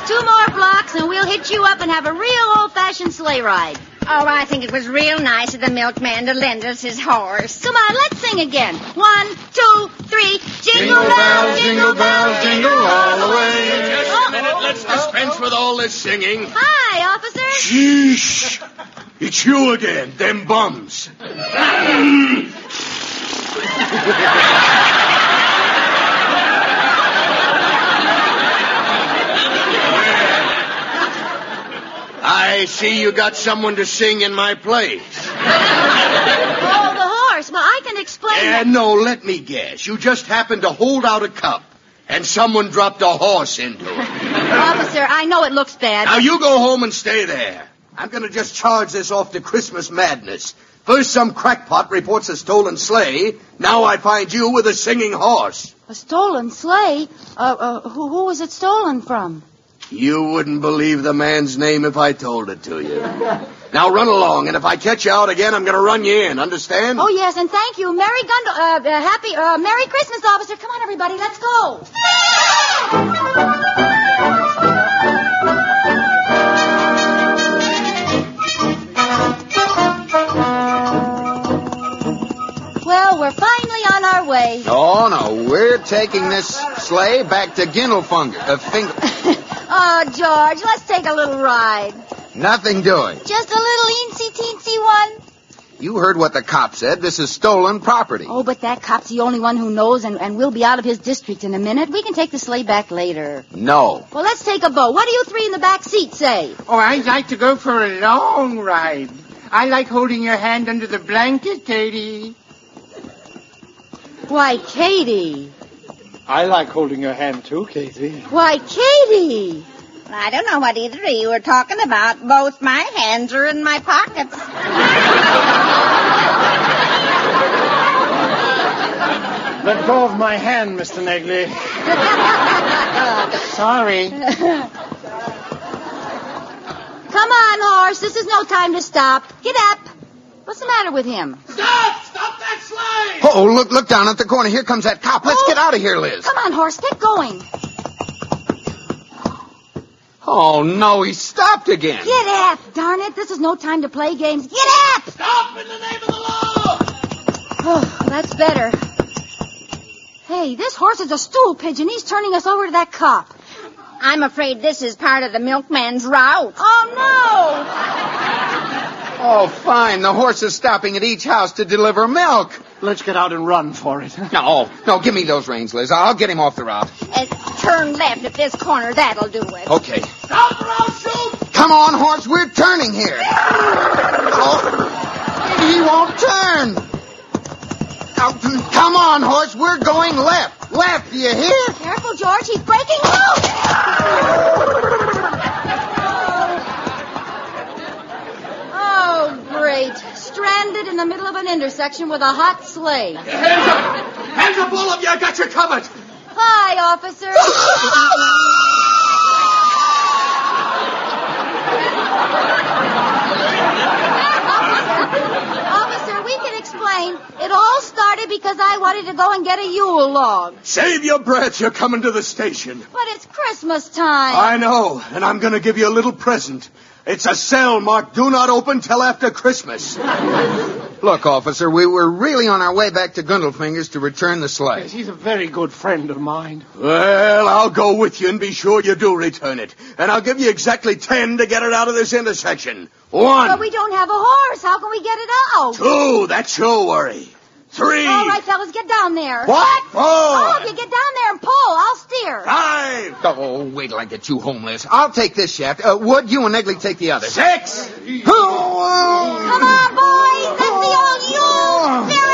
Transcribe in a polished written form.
Just 2 more blocks, and we'll hit you up and have a real old-fashioned sleigh ride. Oh, I think it was real nice of the milkman to lend us his horse. Come on, let's sing again. 1, 2, 3. Jingle bells, jingle bells, jingle all the way. Just a minute, let's dispense with all this singing. Hi, officer. Sheesh! It's you again, them bums. I see you got someone to sing in my place. Oh, the horse. Well, I can explain. No, let me guess. You just happened to hold out a cup, and someone dropped a horse into it. Officer, I know it looks bad. Now, you go home and stay there. I'm going to just charge this off to Christmas madness. First, some crackpot reports a stolen sleigh. Now I find you with a singing horse. A stolen sleigh? Who was it stolen from? You wouldn't believe the man's name if I told it to you. Now run along, and if I catch you out again, I'm going to run you in. Understand? Oh, yes, and thank you. Merry Christmas, officer. Come on, everybody, let's go. Well, we're finally on our way. No, we're taking this sleigh back to Gindelfinger. Oh, George, let's take a little ride. Nothing doing. Just a little eensy-teensy one. You heard what the cop said. This is stolen property. Oh, but that cop's the only one who knows, and we'll be out of his district in a minute. We can take the sleigh back later. No. Well, let's take a boat. What do you 3 in the back seat say? Oh, I'd like to go for a long ride. I like holding your hand under the blanket, Katie. Why, Katie. I like holding your hand, too, Katie. Why, Katie. I don't know what either of you are talking about. Both my hands are in my pockets. Let go of my hand, Mr. Negley. Sorry. Come on, horse. This is no time to stop. Get up. What's the matter with him? Stop! Stop that sleigh! Oh, look down at the corner. Here comes that cop. Let's get out of here, Liz. Come on, horse. Get going. Oh, no, he stopped again. Get up. Darn it. This is no time to play games. Get up! Stop in the name of the law! Oh, that's better. Hey, this horse is a stool pigeon. He's turning us over to that cop. I'm afraid this is part of the milkman's route. Oh, Oh, fine. The horse is stopping at each house to deliver milk. Let's get out and run for it. No, give me those reins, Liz. I'll get him off the route. Turn left at this corner. That'll do it. Okay. Stop or I'll shoot! Come on, horse. We're turning here. Oh, he won't turn. Oh, come on, horse. We're going left. Left, do you hear? no. Careful, George. He's breaking loose. Oh, great. Stranded in the middle of an intersection with a hot sleigh. Hands up! Hands up, all of you! I got you covered! Hi, officer. Officer, we can explain. It all started because I wanted to go and get a Yule log. Save your breath. You're coming to the station. But it's Christmas time. I know, and I'm going to give you a little present. It's a cell marked Do Not Open Till After Christmas. Look, officer, we were really on our way back to Gundelfinger's to return the sleigh. He's a very good friend of mine. Well, I'll go with you and be sure you do return it. And I'll give you exactly 10 to get it out of this intersection. 1. But we don't have a horse. How can we get it out? 2. That's your worry. 3. All right, fellas, get down there. What? 4. All of you, get down there and pull. I'll steer. 5. Oh, wait till I get you home, Liz. I'll take this shaft. Wood, you and Negley take the other. 6. Come on, boys. That's the old Yule spirit.